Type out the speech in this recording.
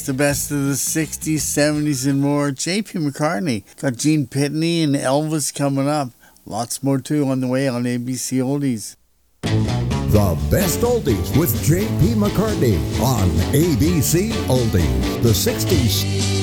the best of the 60s, 70s, and more. J.P. McCartney. Got Gene Pitney and Elvis coming up. Lots more too on the way on ABC Oldies. The best oldies with J.P. McCartney on ABC Oldies. The 60s.